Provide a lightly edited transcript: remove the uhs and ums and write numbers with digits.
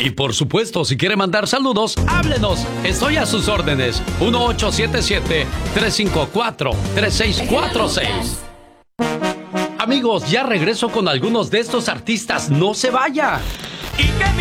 Y por supuesto, si quiere mandar saludos, háblenos. Estoy a sus órdenes. 1877-354-3646. Amigos, ya regreso con algunos de estos artistas. No se vaya. ¿Y qué